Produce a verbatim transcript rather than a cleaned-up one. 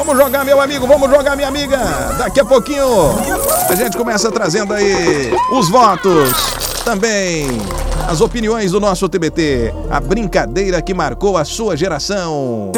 Vamos jogar, meu amigo, vamos jogar, minha amiga. Daqui a pouquinho a gente começa trazendo aí os votos, também as opiniões do nosso T B T, a brincadeira que marcou a sua geração.